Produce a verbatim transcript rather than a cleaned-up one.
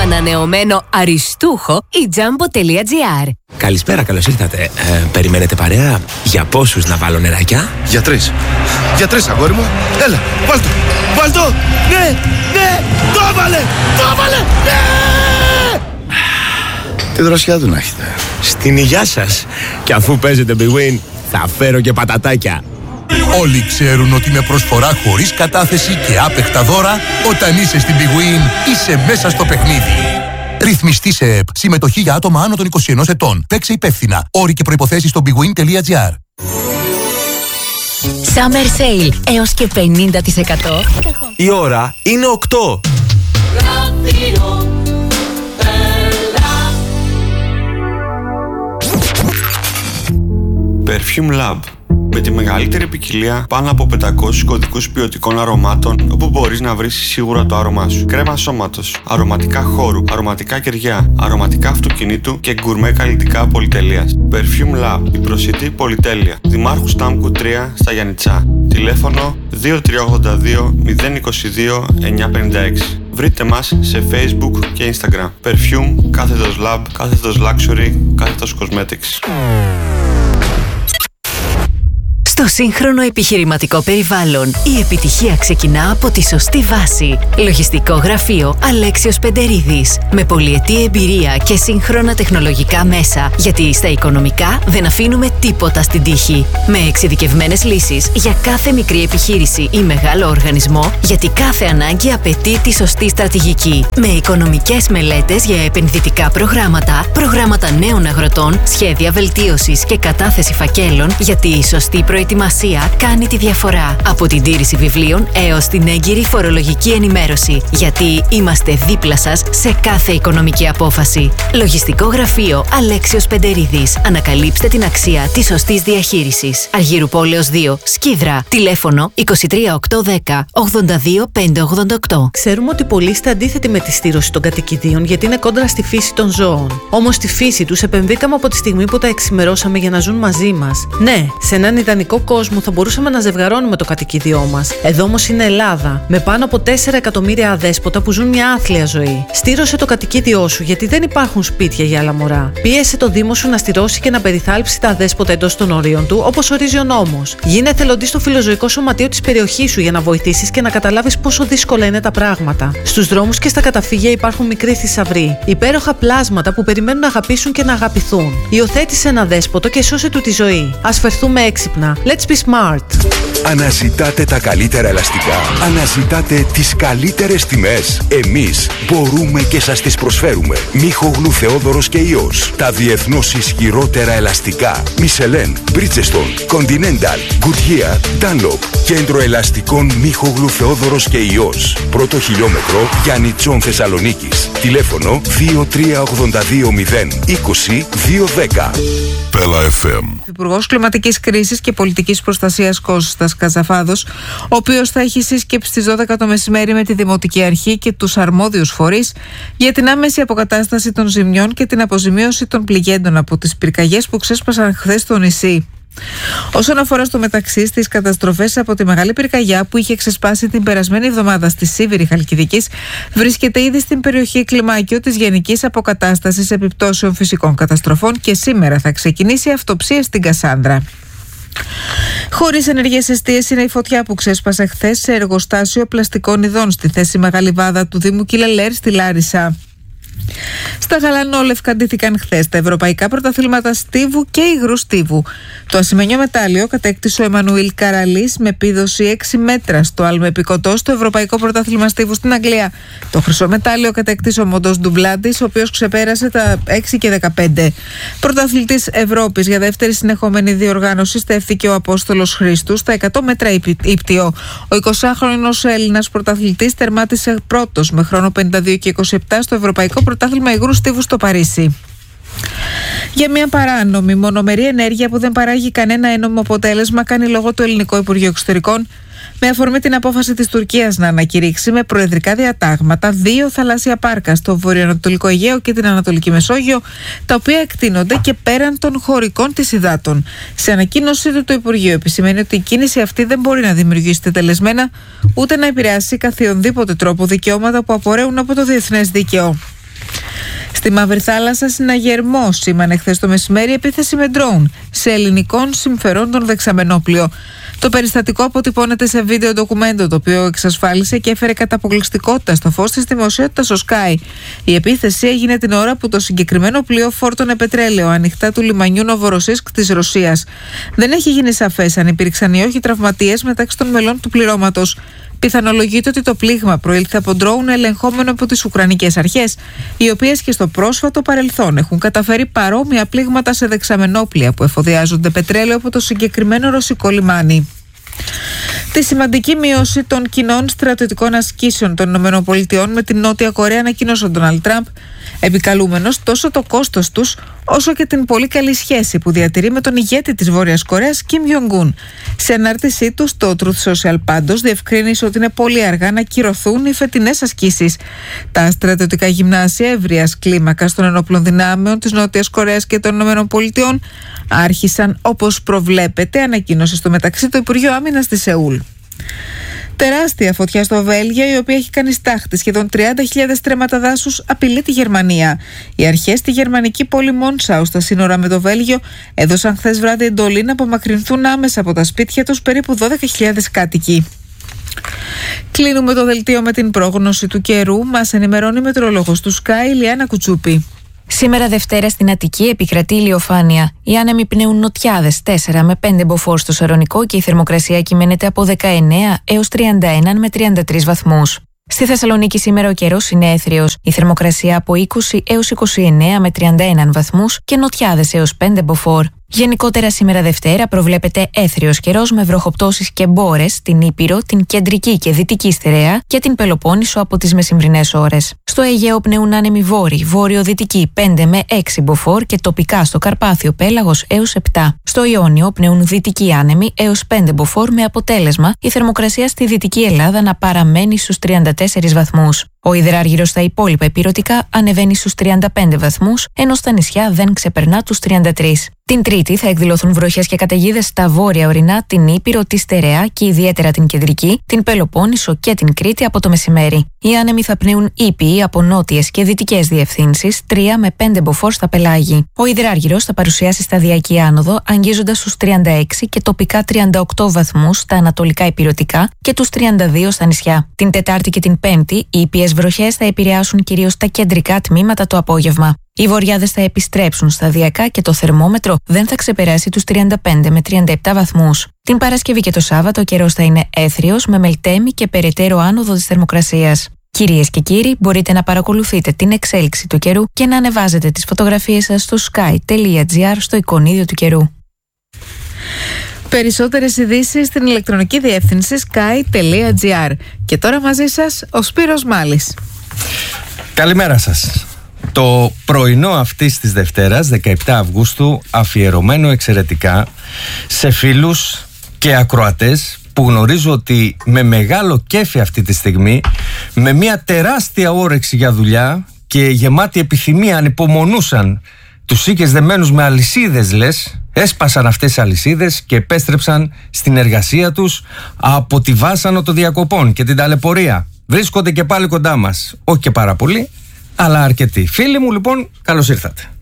ανανεωμένο αριστούχο η Jumbo.gr. Καλησπέρα, καλώς ήρθατε. Ε, περιμένετε παρέα? Για πόσους να βάλω νεράκια? Για τρεις. Για τρεις, αγόρι μου. Έλα, βάλ' το. Βάλ' το. Ναι, ναι, το έβαλε, το έβαλε, ναι! Τι δροσιά του να έχετε. Στην υγειά σας. Και αφού παίζετε Big Win, θα φέρω και πατατάκια. Όλοι ξέρουν ότι με προσφορά χωρίς κατάθεση και άπεχτα δώρα, όταν είσαι στην Big Win, είσαι μέσα στο παιχνίδι. Ρυθμιστή σε ΕΠ. Συμμετοχή για άτομα άνω των είκοσι ενός ετών. Παίξε υπεύθυνα. Όροι και προϋποθέσεις στο bigwin.gr. Summer Sale έως και πενήντα τοις εκατό. Η ώρα είναι οκτώ. Perfume Lab. Με τη μεγαλύτερη ποικιλία πάνω από πεντακόσιους κωδικούς ποιοτικών αρωμάτων, όπου μπορείς να βρεις σίγουρα το άρωμά σου. Κρέμα σώματος, αρωματικά χώρου, αρωματικά κεριά, αρωματικά αυτοκινήτου και γκουρμέ καλλιτικά πολυτελείας. Perfume Lab, η προσιτή πολυτέλεια. Δημάρχου Στάμκου τρία στα Γιαννιτσά. Τηλέφωνο δύο τρία ογδόντα δύο μηδέν είκοσι δύο εννιακόσια πενήντα έξι. Βρείτε μας σε Facebook και Instagram. Perfume, κάθετος Lab, κάθετος Luxury, κάθετος Cosmetics. Στο σύγχρονο επιχειρηματικό περιβάλλον, η επιτυχία ξεκινά από τη σωστή βάση. Λογιστικό γραφείο Αλέξιος Πεντερίδης. Με πολυετή εμπειρία και σύγχρονα τεχνολογικά μέσα, γιατί στα οικονομικά δεν αφήνουμε τίποτα στην τύχη. Με εξειδικευμένες λύσεις για κάθε μικρή επιχείρηση ή μεγάλο οργανισμό, γιατί κάθε ανάγκη απαιτεί τη σωστή στρατηγική. Με οικονομικές μελέτες για επενδυτικά προγράμματα, προγράμματα νέων αγροτών, σχέδια βελτίωσης και κατάθεση φακέλων, γιατί η σωστή προετοιμασία Προετοιμασία κάνει τη διαφορά. Από την τήρηση βιβλίων έως την έγκυρη φορολογική ενημέρωση. Γιατί είμαστε δίπλα σας σε κάθε οικονομική απόφαση. Λογιστικό γραφείο Αλέξιος Πεντερίδης. Ανακαλύψτε την αξία της σωστής διαχείρισης. Αργύρου Πόλεως δύο, Σκίδρα. Τηλέφωνο είκοσι τρία οκτακόσια δέκα ογδόντα δύο πεντακόσια ογδόντα οκτώ. Ξέρουμε ότι πολλοί είστε αντίθετοι με τη στήρωση των κατοικιδίων γιατί είναι κόντρα στη φύση των ζώων. Όμως στη φύση τους επεμβήκαμε από τη στιγμή που τα εξημερώσαμε για να ζουν μαζί μας. Ναι, σε έναν ιδανικό κόσμο θα μπορούσαμε να ζευγαρώνουμε το κατοικίδιό μας. Εδώ όμως είναι Ελλάδα, με πάνω από τέσσερα εκατομμύρια αδέσποτα που ζουν μια άθλια ζωή. Στήρωσε το κατοικίδιό σου, γιατί δεν υπάρχουν σπίτια για άλλα μωρά. Πίεσε το Δήμο σου να στηρώσει και να περιθάλψει τα αδέσποτα εντός των ορίων του, όπως ορίζει ο νόμος. Γίνε εθελοντής στο φιλοζωικό σωματείο της περιοχής σου για να βοηθήσεις και να καταλάβεις πόσο δύσκολα είναι τα πράγματα. Στους δρόμους και στα καταφύγια υπάρχουν μικροί θησαυροί, υπέροχα πλάσματα που περιμένουν να αγαπήσουν και να αγαπηθούν. Υιοθέτησε ένα δέσποτο και σώσε του τη ζωή. Ας φερθούμε έξυπνα. Let's be smart. Αναζητάτε τα καλύτερα ελαστικά. Αναζητάτε τις καλύτερες τιμές. Εμείς μπορούμε και σας τις προσφέρουμε. Μίχογλου Θεόδωρος και Ιός. Τα διεθνώς ισχυρότερα ελαστικά. Michelin, Bridgestone, Continental, Goodyear, Dunlop. Κέντρο ελαστικών Μίχογλου Θεόδωρος και Ιός. Πρώτο χιλιόμετρο Γιάννη Τσόν Θεσσαλονίκης. Τηλέφωνο δύο τρία ογδόντα δύο μηδέν είκοσι δύο δέκα. Πέλα εφ εμ. Υπουργός Κλιματικής Κρίσης και Πολιτικής Προστασίας Κώστας Καζαφάδος, ο οποίος θα έχει σύσκεψη στις δώδεκα το μεσημέρι με τη Δημοτική Αρχή και τους αρμόδιους φορείς για την άμεση αποκατάσταση των ζημιών και την αποζημίωση των πληγέντων από τις πυρκαγιές που ξέσπασαν χθες στο νησί. Όσον αφορά στο μεταξύ στις καταστροφές από τη μεγάλη πυρκαγιά που είχε ξεσπάσει την περασμένη εβδομάδα στη Σίβηρη Χαλκιδικής, βρίσκεται ήδη στην περιοχή κλιμάκιο της Γενικής Αποκατάστασης Επιπτώσεων Φυσικών Καταστροφών και σήμερα θα ξεκινήσει η αυτοψία στην Κασάνδρα. Χωρίς ενεργές εστίες είναι η φωτιά που ξέσπασε χθες σε εργοστάσιο πλαστικών ειδών στη θέση Μεγάλη Βάδα του Δήμου Κιλελέρ στη Λάρισα. Στα γαλανόλευκα ντύθηκαν χθες τα ευρωπαϊκά πρωταθλήματα στίβου και υγρού στίβου. Το ασημένιο μετάλλιο κατέκτησε ο Εμμανουήλ Καραλής με επίδοση έξι μέτρα στο άλμο επικοτό στο ευρωπαϊκό πρωτάθλημα στίβου στην Αγγλία. Το χρυσό μετάλλιο κατέκτησε ο Μοντός Ντουμπλάντης, ο οποίος ξεπέρασε τα έξι και δεκαπέντε. Πρωταθλητής Ευρώπης για δεύτερη συνεχόμενη διοργάνωση στέφθηκε ο Απόστολος Χρήστου στα εκατό μέτρα ύπτιο. Ο εικοσάχρονος Έλληνας πρωταθλητής τερμάτισε πρώτος με χρόνο πενήντα δύο και είκοσι επτά στο ευρωπαϊκό πρωτάθλημα υγρού στίβου στο Παρίσι. Για μια παράνομη μονομερή ενέργεια που δεν παράγει κανένα ένομο αποτέλεσμα, κάνει λόγο το Ελληνικό Υπουργείο Εξωτερικών με αφορμή την απόφαση της Τουρκίας να ανακηρύξει με προεδρικά διατάγματα δύο θαλάσσια πάρκα στο βορειοανατολικό Αιγαίο και την Ανατολική Μεσόγειο, τα οποία εκτείνονται και πέραν των χωρικών της υδάτων. Σε ανακοίνωσή του, το Υπουργείο επισημαίνει ότι η κίνηση αυτή δεν μπορεί να δημιουργήσει τετελεσμένα ούτε να επηρεάσει καθιονδήποτε τρόπο δικαιώματα που απορρέουν από το διεθνές δίκαιο. Στη Μαύρη Θάλασσα, συναγερμό σήμανε χθες το μεσημέρι επίθεση με ντρόουν σε ελληνικών συμφερόντων δεξαμενόπλιο. Το περιστατικό αποτυπώνεται σε βίντεο ντοκουμέντο, το οποίο εξασφάλισε και έφερε κατά αποκλειστικότητα στο φως της δημοσιότητας ο Sky. Η επίθεση έγινε την ώρα που το συγκεκριμένο πλοίο φόρτωνε πετρέλαιο ανοιχτά του λιμανιού Νοβοροσίσκ της Ρωσίας. Δεν έχει γίνει σαφές αν υπήρξαν ή όχι τραυματίες μεταξύ των μελών του πληρώματος. Πιθανολογείται ότι το πλήγμα προήλθε από ντρόουν ελεγχόμενο από τις Ουκρανικές αρχές, οι οποίες και στο πρόσφατο παρελθόν έχουν καταφέρει παρόμοια πλήγματα σε δεξαμενόπλια που εφοδιάζονται πετρέλαιο από το συγκεκριμένο ρωσικό λιμάνι. Τη σημαντική μείωση των κοινών στρατιωτικών ασκήσεων των ΗΠΑ με την Νότια Κορέα ανακοίνωσε ο Ντόναλντ Τραμπ, επικαλούμενος τόσο το κόστος τους όσο και την πολύ καλή σχέση που διατηρεί με τον ηγέτη της Βόρειας Κορέας, Κιμ Γιονγκ-ουν. Σε ανάρτησή του στο Truth Social πάντως διευκρίνησε ότι είναι πολύ αργά να κυρωθούν οι φετινές ασκήσεις. Τα στρατιωτικά γυμνάσια ευρείας κλίμακας των ενόπλων δυνάμεων της Νότιας Κορέας και των ΗΠΑ άρχισαν όπως προβλέπεται, ανακοίνωσε στο μεταξύ το Υπουργείο Άμυνας της Σεούλ. Τεράστια φωτιά στο Βέλγιο, η οποία έχει κάνει στάχτη σχεδόν τριάντα χιλιάδες στρέμματα δάσους, απειλεί τη Γερμανία. Οι αρχές στη γερμανική πόλη Μόνσαου, στα σύνορα με το Βέλγιο, έδωσαν χθες βράδυ εντολή να απομακρυνθούν άμεσα από τα σπίτια τους περίπου δώδεκα χιλιάδες κάτοικοι. Κλείνουμε το δελτίο με την πρόγνωση του καιρού. Μας ενημερώνει η μετεωρολόγος του Sky, Ηλιάνα Κουτσούπη. Σήμερα Δευτέρα στην Αττική επικρατεί ηλιοφάνεια. Οι άνεμοι πνέουν νοτιάδες τέσσερα με πέντε μποφόρ στο Σαρονικό και η θερμοκρασία κυμαίνεται από δεκαεννέα έως τριάντα ένα με τριάντα τρεις βαθμούς. Στη Θεσσαλονίκη σήμερα ο καιρός είναι έθριος. Η θερμοκρασία από είκοσι έως είκοσι εννέα με τριάντα ένα βαθμούς και νοτιάδες έως πέντε μποφόρ. Γενικότερα σήμερα Δευτέρα προβλέπεται έθριος καιρός με βροχοπτώσεις και μπόρες στην Ήπειρο, την κεντρική και δυτική στερεά και την Πελοπόννησο από τις μεσημβρινές ώρες. Στο Αιγαίο πνέουν άνεμοι βόρειοι, βόρειο-δυτικοί πέντε με έξι μποφόρ και τοπικά στο Καρπάθιο πέλαγος έως επτά. Στο Ιόνιο πνέουν δυτικοί άνεμοι έως πέντε μποφόρ με αποτέλεσμα η θερμοκρασία στη Δυτική Ελλάδα να παραμένει στους τριάντα τέσσερις βαθμούς. Ο υδράργυρος στα υπόλοιπα ηπειρωτικά ανεβαίνει στους τριάντα πέντε βαθμούς, ενώ στα νησιά δεν ξεπερνά τους τριάντα τρεις. Την Τρίτη θα εκδηλωθούν βροχές και καταιγίδες στα βόρεια ορεινά, την Ήπειρο, τη Στερεά και ιδιαίτερα την Κεντρική, την Πελοπόννησο και την Κρήτη από το μεσημέρι. Οι άνεμοι θα πνέουν ήπιοι από νότιες και δυτικές διευθύνσεις, τρία με πέντε μποφόρ στα πελάγη. Ο υδράργυρος θα παρουσιάσει σταδιακή άνοδο, αγγίζοντας τους τριάντα έξι και τοπικά τριάντα οκτώ βαθμούς στα ανατολικά ηπειρωτικά και τους τριάντα δύο στα νησιά. Την Τετάρτη και την Πέμπτη, οι ήπιες βροχές θα επηρεάσουν κυρίως τα κεντρικά τμήματα το απόγευμα. Οι βορειάδες θα επιστρέψουν σταδιακά και το θερμόμετρο δεν θα ξεπεράσει τους τριάντα πέντε με τριάντα επτά βαθμούς. Την Παρασκευή και το Σάββατο ο καιρός θα είναι έθριος με μελτέμι και περαιτέρω άνοδο της θερμοκρασίας. Κυρίες και κύριοι, μπορείτε να παρακολουθείτε την εξέλιξη του καιρού και να ανεβάζετε τις φωτογραφίες σας στο sky.gr στο εικονίδιο του καιρού. Περισσότερες ειδήσεις στην ηλεκτρονική διεύθυνση sky.gr. Και τώρα μαζί σας ο Σπύρος Μάλης. Καλημέρα σας. Το πρωινό αυτής της Δευτέρας, δεκαεπτά Αυγούστου, αφιερωμένο εξαιρετικά σε φίλους και ακροατές που γνωρίζω ότι με μεγάλο κέφι αυτή τη στιγμή, με μια τεράστια όρεξη για δουλειά και γεμάτη επιθυμία ανυπομονούσαν, τους είχες δεμένους με αλυσίδες λες, έσπασαν αυτές τις αλυσίδες και επέστρεψαν στην εργασία τους από τη βάσανο των διακοπών και την ταλαιπωρία. Βρίσκονται και πάλι κοντά μας, όχι και πάρα πολύ, αλλά αρκετοί. Φίλοι μου, λοιπόν, καλώς ήρθατε.